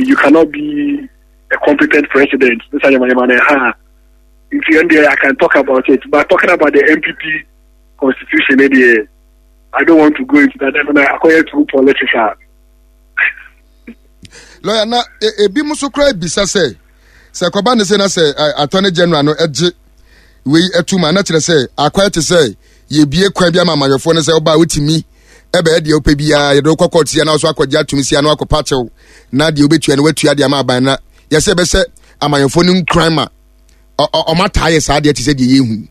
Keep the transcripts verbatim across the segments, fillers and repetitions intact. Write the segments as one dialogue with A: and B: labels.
A: you cannot be a competent president. This is ha. In the end, I can talk about it. But talking about the M P P constitution, I don't want to go into that. I call it too political.
B: Lawyer, na e bi muso cry bisa say, say Kwabena say na say Attorney General no eje we etuma na kire say akwa te say ye bie kwan bia mamayofo ne say oba wetimi ebe de opa bia ye do kokoti na so akogya tumisia na akopa chew na de obetua ne watua de ama aban na ye say be say amayofo ne crime ma o mata ye sa de te say de ye hu.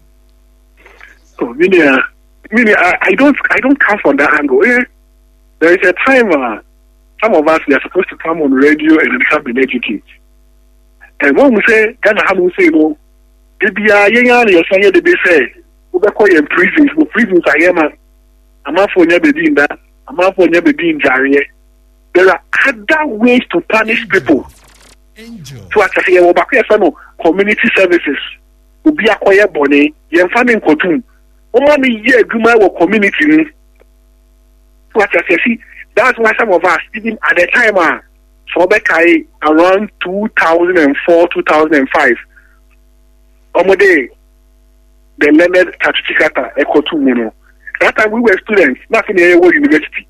A: So really, uh, really I, I don't I don't come from that angle. Eh? There is a time uh, some of us we are supposed to come on radio and become an educate. And when we say Ghana how we say no, maybe uh young you say the be say we call in prisons, but prisons are here man. I'm not for never being that. I'm not for never being Jariye. There are other ways to punish people. Angel. So I say we back here no community services. We be acquire bone, you farming cotton. Only year guma wo community. So I say see that's why some of us even at the time uh, so Bekai around two thousand four, two thousand five. Omode the learned certificate echo to you. That time we were students, nothing in any university.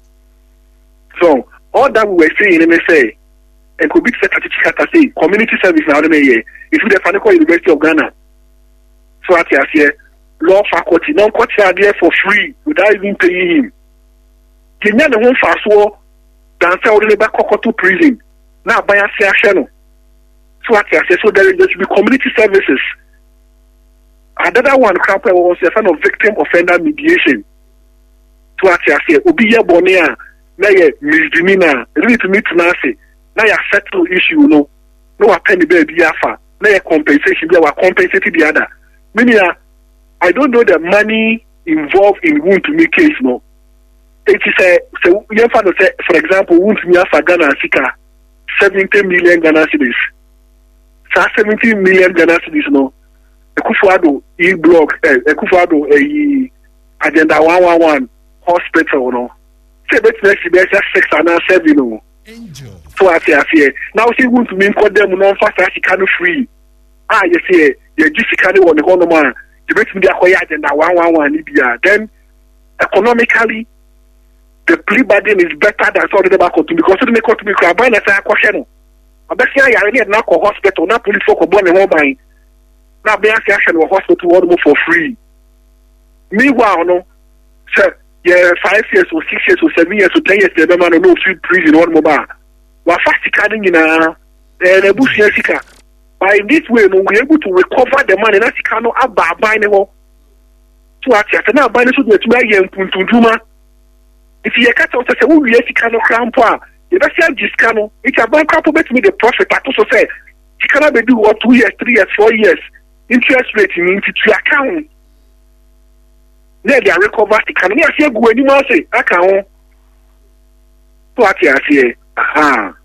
A: So all that we were saying in M S A and could be certificate say community service now the year. It's with the Faniko University of Ghana. So at here law faculty, non court are there for free without even paying him. Kenya the one fast war dance already back to prison. Now by a channel. So at here so there is to be community services. Another one crap was a fan of victim offender mediation. So at here obi ya bonia na ye misdemeanor really to meet nasi na ya settle issue no no append baby afa na ya compensation be wa compensate the other. Meaning I don't know the money involved in wound to me case no. It is a so you have to say for example wound to me afa Ghana sika seventy million Ghana cedis. So seventy million Ghana cedis no. Ekufuado e blog eh Ekufuado eh agenda one one one hospital no. Say bet next be six and seven no. Angel. So I say I say now see wound to me call them no fast as can free. Ah you say you just carry on the whole man. You bet me the acquire agenda one one one Libya. Then economically the plea burden is better than all the back to because the make to me crab and say question. Obviously I already na ko hospital na police for born and mobile. Now be action or hospital one more for free. Meanwhile no sir yeah five years or six years or seven years or ten years the man no free prison one mobile. Wa fast carding in a eh bush sika. By this way, no, we're able to recover the money. That's kind of about buying it. So I said, now buying it to the young Puntuma. If you cut out, say, oh, yes, you cannot cram power. If I say, this canoe, it's a bank up with me the profit. I also say, you cannot be do what two years, three years, four years, interest rate into your account. Then they are recovered. The canoe, I say, go anymore, say, account. So I say, aha.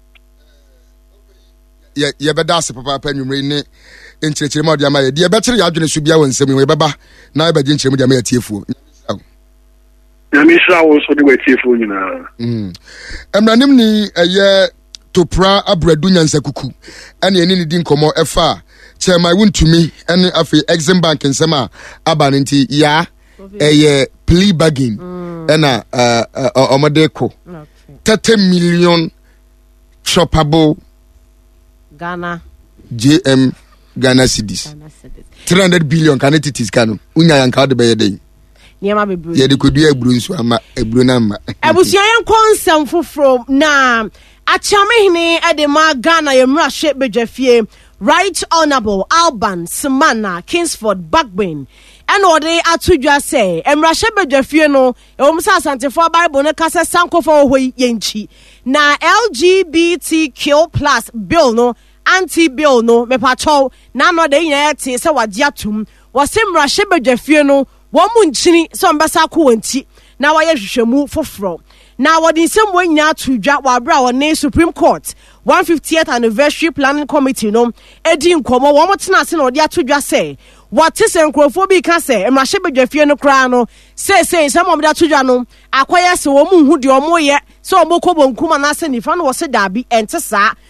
B: ye ye beda se papa pa nwumre ne enkyerechire ma odiama ye de betere ya adwene so bia wonsem we beba na ye beje nkyeremu de ma yatiefuo
A: ya misra wo so de watiefuo nyina
B: mm emranim ni eye topra abradu nyansa kuku ene eni ni di nkomo efa chairman wuntumi ene afi exim bank nsema aba nti ya eye plea bargain ena omodeko thirty million shoppable
C: Ghana
B: J M Ghana cedis three hundred billion canadians kanu unya yanka de be dey
C: niam abebru
B: ye de kodua ebru nso ama ebru na ama
C: abusia yen konsam foforo na achiamehene e de ma Ghana yemra hye bedwafie Right Honorable Alban Semana Kingsford Backbone and ode atudwa say emra hye bedwafie no e wo msa asantefo Bible ne kase sankofo hoyi yenchi na L G B T Q plus bill no anti bill no me pacho na no de yin ete se wade atum wo se mra hye bedwafie no wo mu nchini so mbasa ko wanti na wa ye hwehwemu foforo na wodi nsem wo nyina atudwa wa bra wo ne Supreme Court one hundred fiftieth anniversary planning committee no edi nkomo wo motena ase na odi atudwa say what is enkrofo bi ka say emra hye bedwafie no kra no say say some of that atudwa no akoye se wo mu hu de omo ye so omo kobo nkuma na ase nifa no wo se dabi ente saa